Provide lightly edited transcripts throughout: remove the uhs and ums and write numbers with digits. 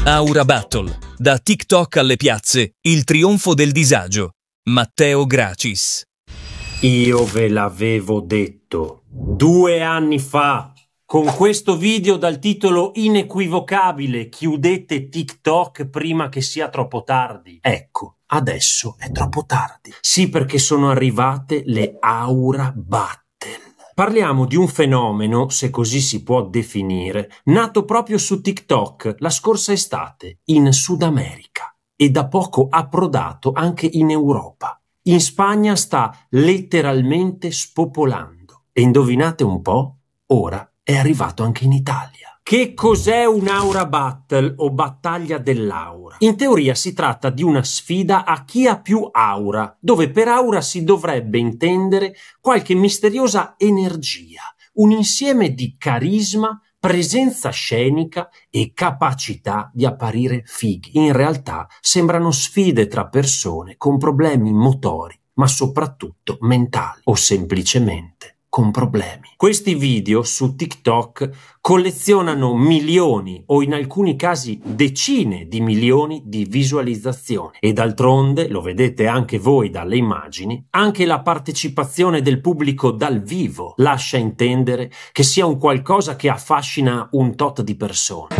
Aura Battle. Da TikTok alle piazze, il trionfo del disagio. Matteo Gracis. Io ve l'avevo detto 2 anni fa, con questo video dal titolo inequivocabile: chiudete TikTok prima che sia troppo tardi. Ecco, adesso è troppo tardi. Sì, perché sono arrivate le Aura Battle. Parliamo di un fenomeno, se così si può definire, nato proprio su TikTok la scorsa estate, in Sud America, e da poco approdato anche in Europa. In Spagna sta letteralmente spopolando. E indovinate un po'? Ora è arrivato anche in Italia. Che cos'è un'Aura Battle o battaglia dell'aura? In teoria si tratta di una sfida a chi ha più aura, dove per aura si dovrebbe intendere qualche misteriosa energia, un insieme di carisma, presenza scenica e capacità di apparire fighi. In realtà sembrano sfide tra persone con problemi motori, ma soprattutto mentali, o semplicemente con problemi. Questi video su TikTok collezionano milioni o in alcuni casi decine di milioni di visualizzazioni e d'altronde, lo vedete anche voi dalle immagini, anche la partecipazione del pubblico dal vivo lascia intendere che sia un qualcosa che affascina un tot di persone.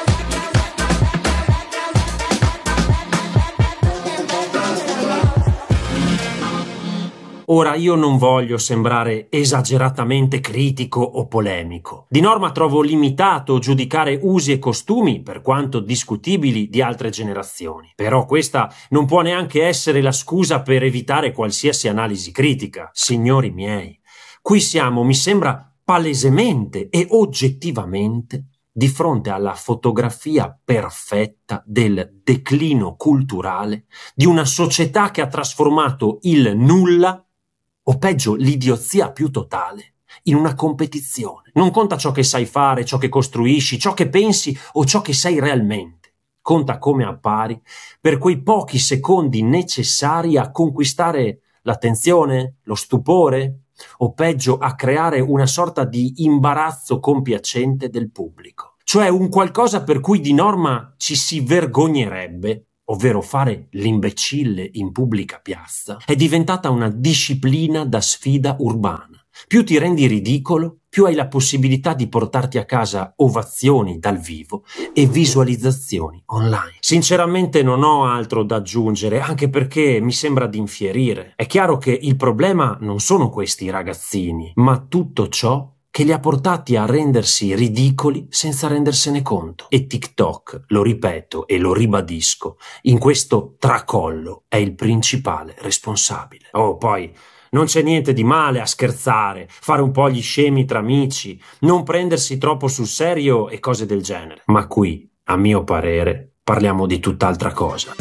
Ora, io non voglio sembrare esageratamente critico o polemico. Di norma trovo limitato giudicare usi e costumi, per quanto discutibili, di altre generazioni. Però questa non può neanche essere la scusa per evitare qualsiasi analisi critica. Signori miei, qui siamo, mi sembra, palesemente e oggettivamente di fronte alla fotografia perfetta del declino culturale di una società che ha trasformato il nulla, o peggio l'idiozia più totale, in una competizione. Non conta ciò che sai fare, ciò che costruisci, ciò che pensi o ciò che sei realmente. Conta come appari per quei pochi secondi necessari a conquistare l'attenzione, lo stupore, o peggio a creare una sorta di imbarazzo compiacente del pubblico. Cioè un qualcosa per cui di norma ci si vergognerebbe, ovvero fare l'imbecille in pubblica piazza, è diventata una disciplina da sfida urbana. Più ti rendi ridicolo, più hai la possibilità di portarti a casa ovazioni dal vivo e visualizzazioni online. Sinceramente non ho altro da aggiungere, anche perché mi sembra di infierire. È chiaro che il problema non sono questi ragazzini, ma tutto ciò che li ha portati a rendersi ridicoli senza rendersene conto. E TikTok, lo ripeto e lo ribadisco, in questo tracollo è il principale responsabile. Oh, poi non c'è niente di male a scherzare, fare un po' gli scemi tra amici, non prendersi troppo sul serio e cose del genere. Ma qui, a mio parere, parliamo di tutt'altra cosa.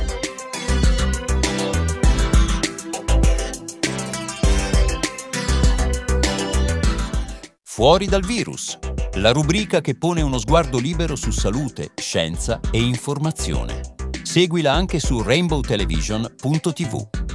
Fuori dal virus, la rubrica che pone uno sguardo libero su salute, scienza e informazione. Seguila anche su rainbowtelevision.tv.